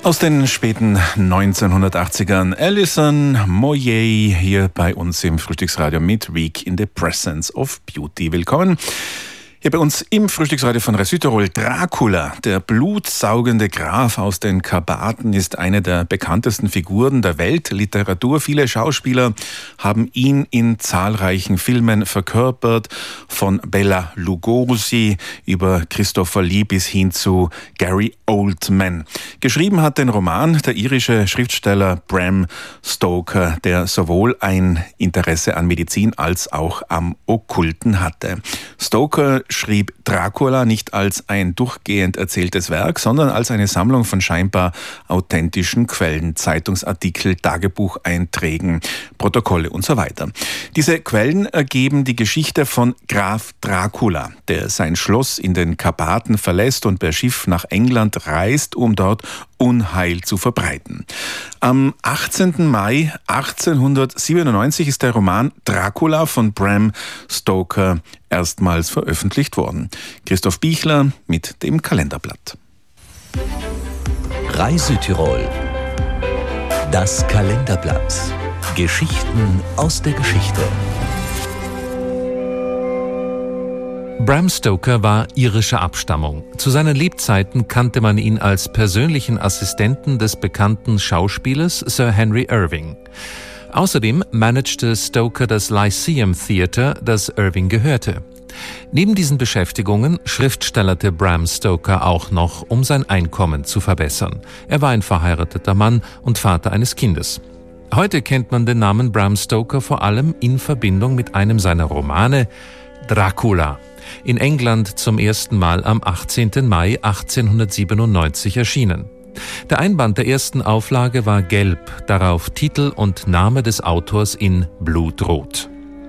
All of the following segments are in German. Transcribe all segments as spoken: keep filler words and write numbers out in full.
Aus den späten neunzehnhundertachtzigern Alison Moyet hier bei uns im Frühstücksradio mit Week in the Presence of Beauty. Willkommen. Hier bei uns im Frühstücksradio von Südtirol. Dracula, der blutsaugende Graf aus den Karpaten, ist eine der bekanntesten Figuren der Weltliteratur. Viele Schauspieler haben ihn in zahlreichen Filmen verkörpert, von Bela Lugosi über Christopher Lee bis hin zu Gary Oldman. Geschrieben hat den Roman der irische Schriftsteller Bram Stoker, der sowohl ein Interesse an Medizin als auch am Okkulten hatte. Stoker schrieb Dracula nicht als ein durchgehend erzähltes Werk, sondern als eine Sammlung von scheinbar authentischen Quellen, Zeitungsartikel, Tagebucheinträgen, Protokolle und so weiter. Diese Quellen ergeben die Geschichte von Graf Dracula, der sein Schloss in den Karpaten verlässt und per Schiff nach England reist, um dort Unheil zu verbreiten. Am achtzehnten Mai achtzehnhundertsiebenundneunzig ist der Roman Dracula von Bram Stoker erstmals veröffentlicht worden. Christoph Bichler mit dem Kalenderblatt. Südtirol. Das Kalenderblatt. Geschichten aus der Geschichte. Bram Stoker war irischer Abstammung. Zu seinen Lebzeiten kannte man ihn als persönlichen Assistenten des bekannten Schauspielers Sir Henry Irving. Außerdem managte Stoker das Lyceum Theatre, das Irving gehörte. Neben diesen Beschäftigungen schriftstellerte Bram Stoker auch noch, um sein Einkommen zu verbessern. Er war ein verheirateter Mann und Vater eines Kindes. Heute kennt man den Namen Bram Stoker vor allem in Verbindung mit einem seiner Romane, Dracula. In England zum ersten Mal am achtzehnten Mai achtzehnhundertsiebenundneunzig erschienen. Der Einband der ersten Auflage war gelb, darauf Titel und Name des Autors in Blutrot.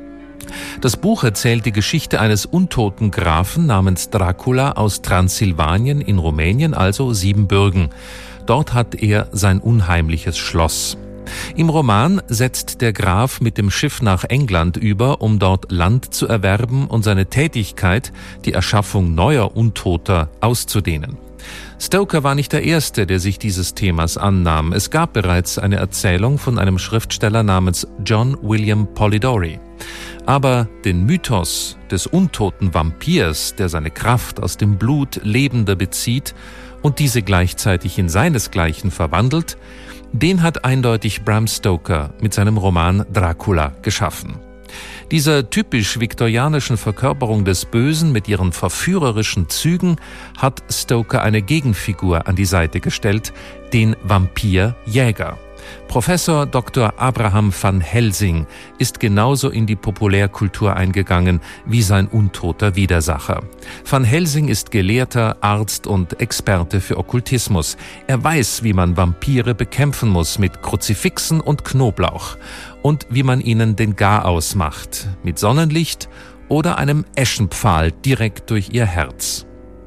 Das Buch erzählt die Geschichte eines untoten Grafen namens Dracula aus Transsilvanien in Rumänien, also Siebenbürgen. Dort hat er sein unheimliches Schloss. Im Roman setzt der Graf mit dem Schiff nach England über, um dort Land zu erwerben und seine Tätigkeit, die Erschaffung neuer Untoter, auszudehnen. Stoker war nicht der Erste, der sich dieses Themas annahm. Es gab bereits eine Erzählung von einem Schriftsteller namens John William Polidori. Aber den Mythos des untoten Vampirs, der seine Kraft aus dem Blut Lebender bezieht und diese gleichzeitig in seinesgleichen verwandelt, den hat eindeutig Bram Stoker mit seinem Roman Dracula geschaffen. Dieser typisch viktorianischen Verkörperung des Bösen mit ihren verführerischen Zügen hat Stoker eine Gegenfigur an die Seite gestellt, den Vampirjäger. Professor Doktor Abraham van Helsing ist genauso in die Populärkultur eingegangen wie sein untoter Widersacher. Van Helsing ist Gelehrter, Arzt und Experte für Okkultismus. Er weiß, wie man Vampire bekämpfen muss mit Kruzifixen und Knoblauch und wie man ihnen den Garaus macht, mit Sonnenlicht oder einem Eschenpfahl direkt durch ihr Herz.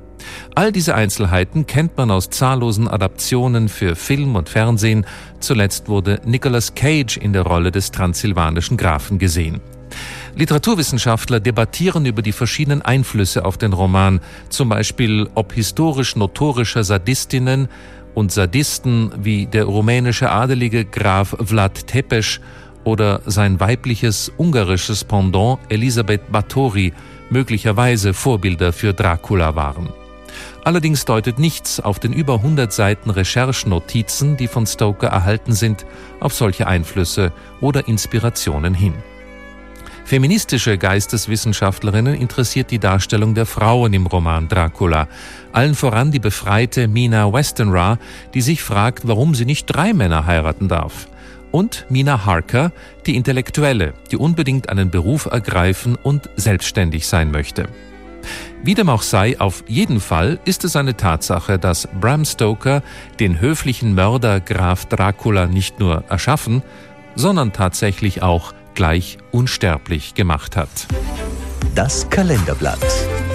All diese Einzelheiten kennt man aus zahllosen Adaptionen für Film und Fernsehen. Zuletzt wurde Nicolas Cage in der Rolle des transsilvanischen Grafen gesehen. Literaturwissenschaftler debattieren über die verschiedenen Einflüsse auf den Roman, zum Beispiel ob historisch notorische Sadistinnen und Sadisten wie der rumänische adelige Graf Vlad Tepes oder sein weibliches ungarisches Pendant Elisabeth Báthory möglicherweise Vorbilder für Dracula waren. Allerdings deutet nichts auf den über hundert Seiten Recherchenotizen, die von Stoker erhalten sind, auf solche Einflüsse oder Inspirationen hin. Feministische Geisteswissenschaftlerinnen interessiert die Darstellung der Frauen im Roman Dracula, allen voran die befreite Mina Westenra, die sich fragt, warum sie nicht drei Männer heiraten darf. Und Mina Harker, die Intellektuelle, die unbedingt einen Beruf ergreifen und selbstständig sein möchte. Wie dem auch sei, auf jeden Fall ist es eine Tatsache, dass Bram Stoker den höflichen Mörder Graf Dracula nicht nur erschaffen, sondern tatsächlich auch gleich unsterblich gemacht hat. Das Kalenderblatt.